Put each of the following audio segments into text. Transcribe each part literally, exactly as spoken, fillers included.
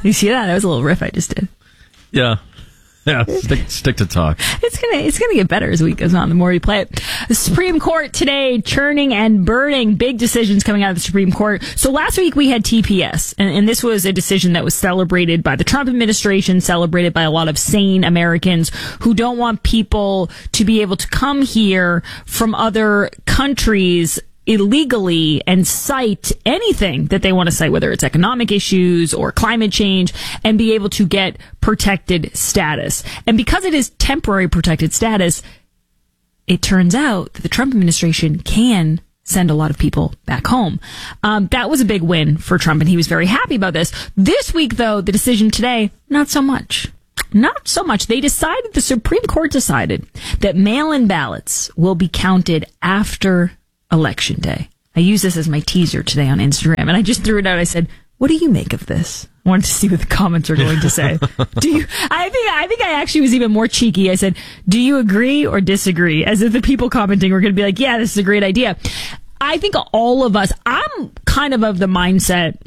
You see that? That was a little riff I just did. Yeah. Yeah, stick, stick to talk. It's gonna, it's gonna get better as the week goes on, the more you play it. The Supreme Court today, churning and burning, big decisions coming out of the Supreme Court. So last week we had T P S, and, and this was a decision that was celebrated by the Trump administration, celebrated by a lot of sane Americans who don't want people to be able to come here from other countries illegally and cite anything that they want to cite, whether it's economic issues or climate change, and be able to get protected status. And because it is temporary protected status, it turns out that the Trump administration can send a lot of people back home. Um, that was a big win for Trump, and he was very happy about this. This week, though, the decision today, not so much. Not so much. They decided, the Supreme Court decided, that mail-in ballots will be counted after Election Day. I used this as my teaser today on Instagram, and I just threw it out. I said, what do you make of this? I wanted to see what the comments are going to say. Do you, I think, I think I actually was even more cheeky. I said, do you agree or disagree? As if the people commenting were going to be like, yeah, this is a great idea. I think all of us, I'm kind of of the mindset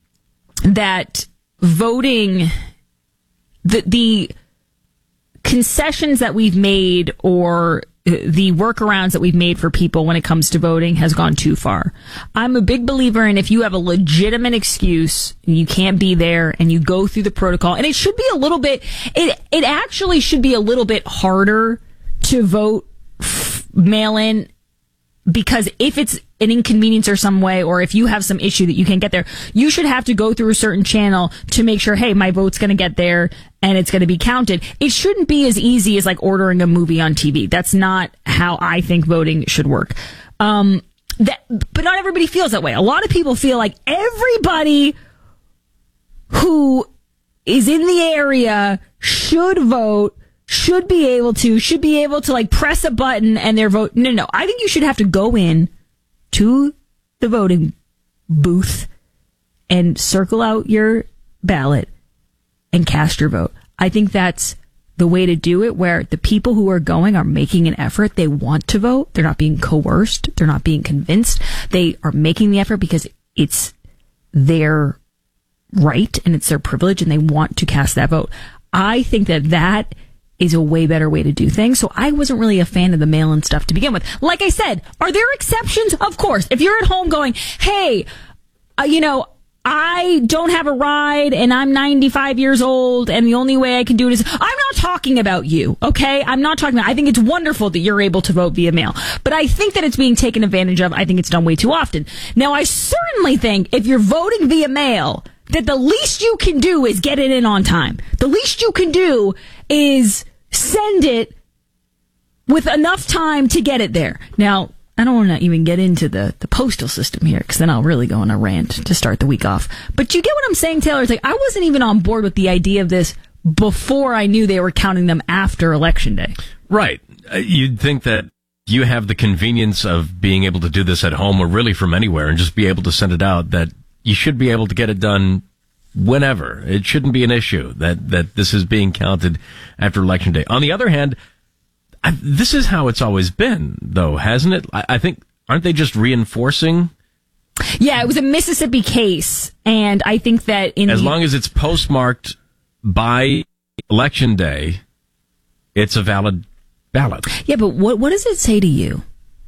that voting, the, the concessions that we've made or the workarounds that we've made for people when it comes to voting has gone too far. I'm a big believer in if you have a legitimate excuse and you can't be there and you go through the protocol, and it should be a little bit, it, it actually should be a little bit harder to vote f- mail in, because if it's an inconvenience or some way, or if you have some issue that you can't get there, you should have to go through a certain channel to make sure, hey, my vote's going to get there and it's going to be counted. It shouldn't be as easy as like ordering a movie on T V. That's not how I think voting should work. Um, that, but not everybody feels that way. A lot of people feel like everybody who is in the area should vote, should be able to, should be able to like press a button and their vote. No, no, I think you should have to go in to the voting booth and circle out your ballot and cast your vote. I think that's the way to do it, where the people who are going are making an effort. They want to vote. They're not being coerced. They're not being convinced. They are making the effort because it's their right and it's their privilege and they want to cast that vote. I think that that is a way better way to do things. So I wasn't really a fan of the mail-in stuff to begin with. Like I said, are there exceptions? Of course. If you're at home going, hey, uh, you know, I don't have a ride and I'm ninety-five years old and the only way I can do it is, I'm not talking about you, okay? I'm not talking about, I think it's wonderful that you're able to vote via mail, but I think that it's being taken advantage of. I think it's done way too often. Now, I certainly think if you're voting via mail, that the least you can do is get it in on time. The least you can do is send it with enough time to get it there. Now, I don't want to even get into the, the postal system here, because then I'll really go on a rant to start the week off. But you get what I'm saying, Taylor? It's like, I wasn't even on board with the idea of this before I knew they were counting them after Election Day. Right. Uh, you'd think that you have the convenience of being able to do this at home or really from anywhere and just be able to send it out, that you should be able to get it done whenever. It shouldn't be an issue that, that this is being counted after Election Day. On the other hand, I, this is how it's always been, though, hasn't it? I, I think, aren't they just reinforcing? Yeah, it was a Mississippi case, and I think that in as the, long as it's postmarked by Election Day, it's a valid ballot. Yeah, but what what does it say to you?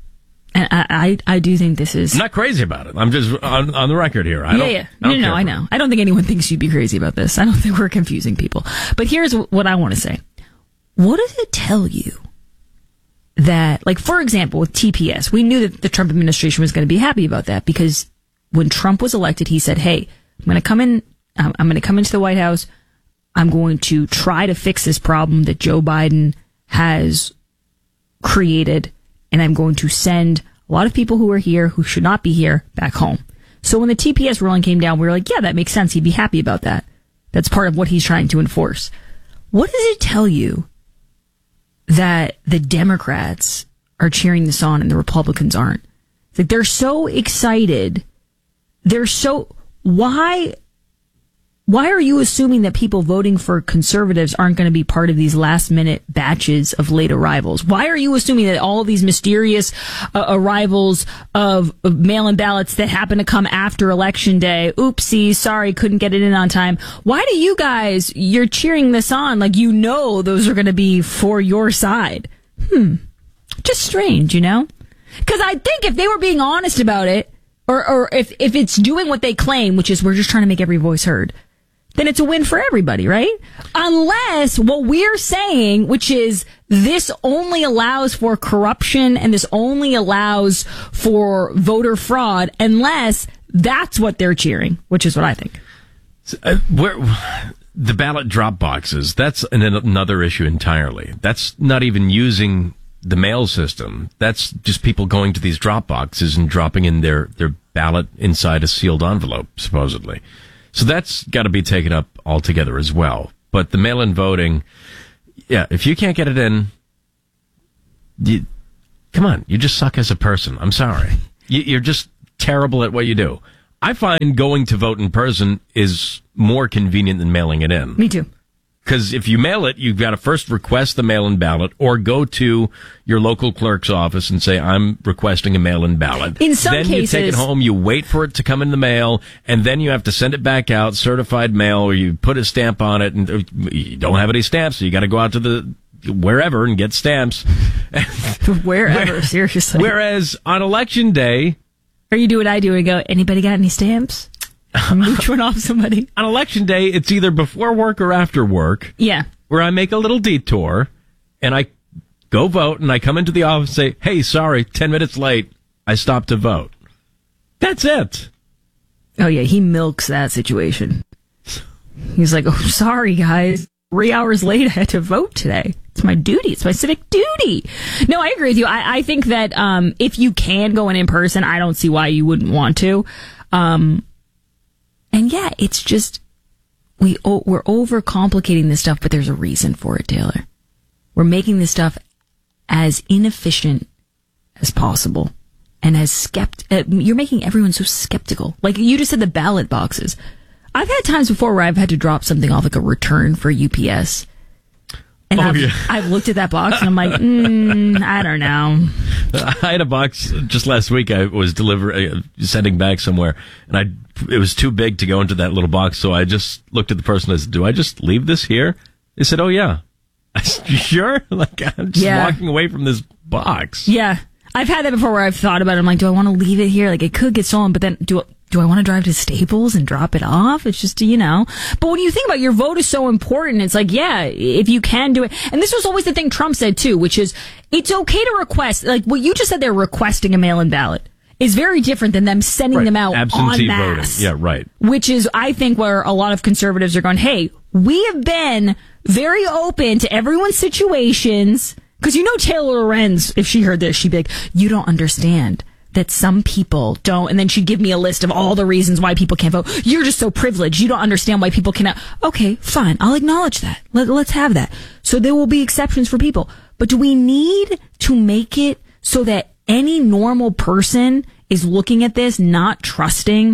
And I, I, I do think this is... I'm not crazy about it. I'm just on, on the record here. I yeah, don't, yeah. I don't no, no, I know. I don't think anyone thinks you'd be crazy about this. I don't think we're confusing people. But here's what I want to say. What does it tell you that, like, for example, with T P S, we knew that the Trump administration was going to be happy about that, because when Trump was elected, he said, hey, I'm going to come in, I'm going to come into the White House. I'm going to try to fix this problem that Joe Biden has created, and I'm going to send a lot of people who are here, who should not be here, back home. So when the T P S ruling came down, we were like, yeah, that makes sense. He'd be happy about that. That's part of what he's trying to enforce. What does it tell you that the Democrats are cheering this on and the Republicans aren't? It's like, they're so excited. They're so, why, Why are you assuming that people voting for conservatives aren't going to be part of these last minute batches of late arrivals? Why are you assuming that all these mysterious uh, arrivals of, of mail-in ballots that happen to come after election day, oopsie, sorry, couldn't get it in on time? Why do you guys, you're cheering this on like you know those are going to be for your side? Hmm. Just strange, you know? Because I think if they were being honest about it, or, or if, if it's doing what they claim, which is we're just trying to make every voice heard, then it's a win for everybody, right? Unless what we're saying, which is this only allows for corruption and this only allows for voter fraud, unless that's what they're cheering, which is what I think. Uh, where, the ballot drop boxes, that's an, another issue entirely. That's not even using the mail system. That's just people going to these drop boxes and dropping in their, their ballot inside a sealed envelope, supposedly. So that's got to be taken up altogether as well. But the mail-in voting, yeah, if you can't get it in, you, come on, you just suck as a person. I'm sorry. You, you're just terrible at what you do. I find going to vote in person is more convenient than mailing it in. Me too. Because if you mail it, you've got to first request the mail-in ballot or go to your local clerk's office and say, I'm requesting a mail-in ballot. In some then cases... Then you take it home, you wait for it to come in the mail, and then you have to send it back out, certified mail, or you put a stamp on it, and you don't have any stamps, so you got to go out to the wherever and get stamps. Wherever, Where, seriously. Whereas on election day... Or you do what I do and go, anybody got any stamps? Mooch one off somebody. On election day, it's either before work or after work. Yeah. Where I make a little detour, and I go vote, and I come into the office and say, hey, sorry, ten minutes late, I stopped to vote. That's it. Oh, yeah, he milks that situation. He's like, oh, sorry, guys. Three hours late, I had to vote today. It's my duty. It's my civic duty. No, I agree with you. I, I think that um, if you can go in in person, I don't see why you wouldn't want to. Um And yeah, it's just, we, we're overcomplicating this stuff, but there's a reason for it, Taylor. We're making this stuff as inefficient as possible and as skept, uh, you're making everyone so skeptical. Like you just said, the ballot boxes. I've had times before where I've had to drop something off like a return for U P S. And oh, I've, yeah. I've looked at that box and I'm like, mm, I don't know. I had a box just last week. I was delivering, uh, sending back somewhere, and I it was too big to go into that little box. So I just looked at the person and said, "Do I just leave this here?" They said, "Oh yeah." I said, "You sure?" Like I'm just yeah. walking away from this box. Yeah, I've had that before where I've thought about it. I'm like, do I want to leave it here? Like it could get stolen, but then do. Do I want to drive to Staples and drop it off? It's just, you know. But when you think about it, your vote is so important, it's like, yeah, if you can do it. And this was always the thing Trump said, too, which is it's okay to request. Like what you just said, they're requesting a mail-in ballot is very different than them sending right. them out absentee en masse. voting. Yeah, right. Which is, I think, where a lot of conservatives are going, hey, we have been very open to everyone's situations. Because you know Taylor Lorenz, if she heard this, she'd be like, you don't understand that some people don't, and then she'd give me a list of all the reasons why people can't vote. You're just so privileged. You don't understand why people cannot. Okay, fine. I'll acknowledge that. Let, let's have that. So there will be exceptions for people. But do we need to make it so that any normal person is looking at this, not trusting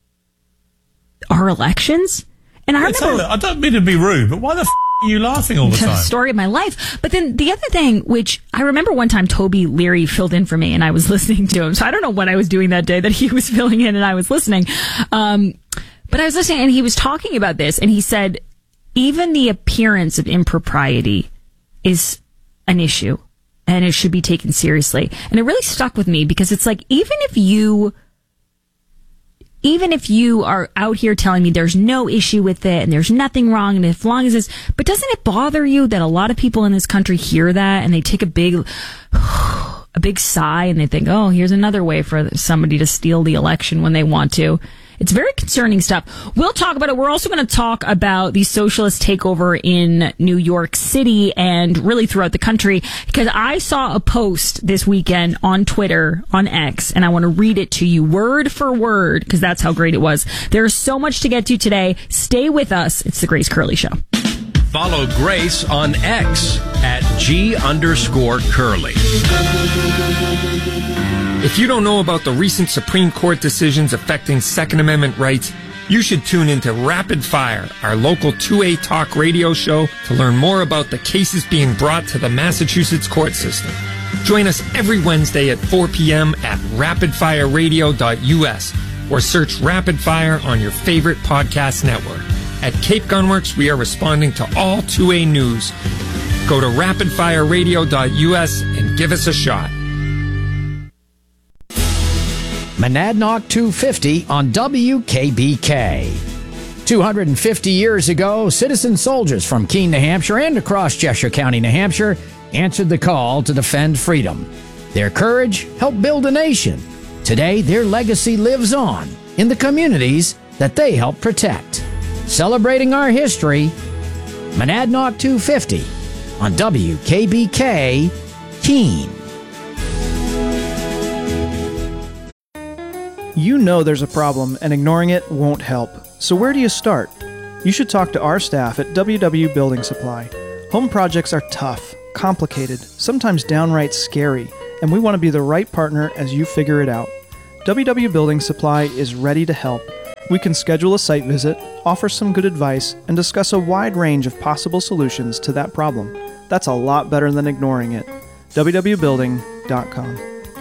our elections? And I remember, Taylor, I don't mean to be rude, but why the f*** are you laughing all the time? Story of my life. But then the other thing, which I remember one time Toby Leary filled in for me and I was listening to him. So I don't know what I was doing that day that he was filling in and I was listening. Um, but I was listening and he was talking about this and he said, even the appearance of impropriety is an issue and it should be taken seriously. And it really stuck with me because it's like, even if you... Even if you are out here telling me there's no issue with it and there's nothing wrong, and as long as it's, but doesn't it bother you that a lot of people in this country hear that and they take a big, a big sigh and they think, oh, here's another way for somebody to steal the election when they want to. It's very concerning stuff. We'll talk about it. We're also going to talk about the socialist takeover in New York City and really throughout the country, because I saw a post this weekend on Twitter, on X, and I want to read it to you word for word because that's how great it was. There's so much to get to today. Stay with us. It's the Grace Curley Show. Follow Grace on X at G underscore Curley. If you don't know about the recent Supreme Court decisions affecting Second Amendment rights, You should tune into Rapid Fire, our local two A talk radio show, to learn more about the cases being brought to the Massachusetts court system. Join us every Wednesday at four p.m. at rapid fire radio dot u s or search Rapid Fire on your favorite podcast network. At Cape Gunworks, we are responding to all two A news. Go to rapid fire radio dot u s and give us a shot. Monadnock two fifty on W K B K. two hundred fifty years ago, citizen soldiers from Keene, New Hampshire and across Cheshire County, New Hampshire answered the call to defend freedom. Their courage helped build a nation. Today, their legacy lives on in the communities that they helped protect. Celebrating our history, Monadnock two fifty on W K B K, Keene. You know there's a problem, and ignoring it won't help. So where do you start? You should talk to our staff at W W Building Supply. Home projects are tough, complicated, sometimes downright scary, and we want to be the right partner as you figure it out. W W Building Supply is ready to help. We can schedule a site visit, offer some good advice, and discuss a wide range of possible solutions to that problem. That's a lot better than ignoring it. w w building dot com.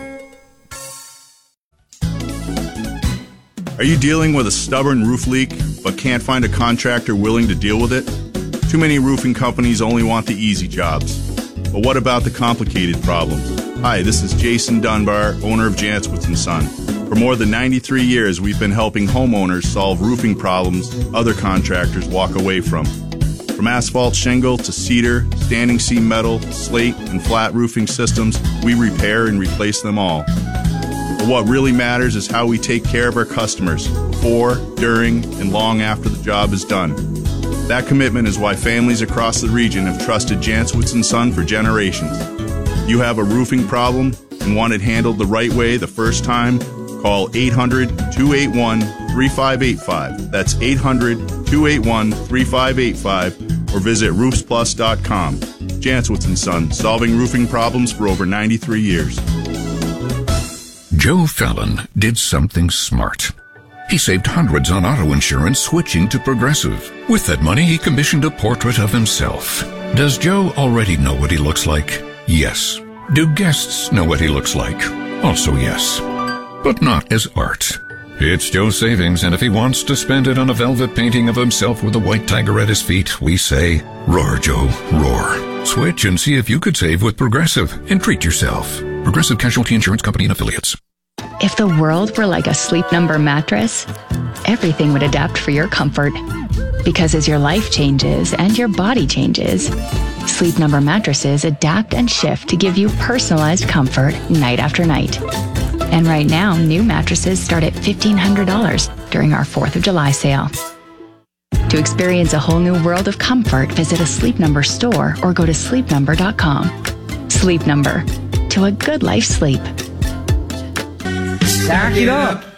Are you dealing with a stubborn roof leak but can't find a contractor willing to deal with it? Too many roofing companies only want the easy jobs. But what about the complicated problems? Hi, this is Jason Dunbar, owner of Jantzwitz and Son. For more than ninety-three years, we've been helping homeowners solve roofing problems other contractors walk away from. From asphalt shingle to cedar, standing seam metal, slate, and flat roofing systems, we repair and replace them all. But what really matters is how we take care of our customers before, during, and long after the job is done. That commitment is why families across the region have trusted Jantzwitz and Son for generations. You have a roofing problem and want it handled the right way the first time? Call eight hundred, two eight one, three five eight five. That's eight hundred, two eight one, three five eight five or visit roofs plus dot com. Jantzwitz and Son, solving roofing problems for over ninety-three years. Joe Fallon did something smart. He saved hundreds on auto insurance switching to Progressive. With that money, he commissioned a portrait of himself. Does Joe already know what he looks like? Yes. Do guests know what he looks like? Also yes. But not as art. It's Joe's savings, and if he wants to spend it on a velvet painting of himself with a white tiger at his feet, we say, roar, Joe, roar. Switch and see if you could save with Progressive and treat yourself. Progressive Casualty Insurance Company and Affiliates. If the world were like a Sleep Number mattress, everything would adapt for your comfort. Because as your life changes and your body changes, Sleep Number mattresses adapt and shift to give you personalized comfort night after night. And right now, new mattresses start at fifteen hundred dollars during our fourth of July sale. To experience a whole new world of comfort, visit a Sleep Number store or go to sleep number dot com. Sleep Number. To a good life sleep. Stack it up.